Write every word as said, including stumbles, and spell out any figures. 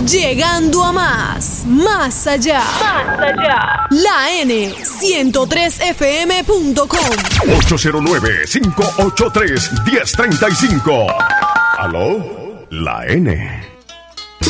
Llegando a más, más allá. Más allá. La N ciento tres F M punto com. ocho cero nueve, cinco ocho tres, uno cero tres cinco. ¿Aló? La N.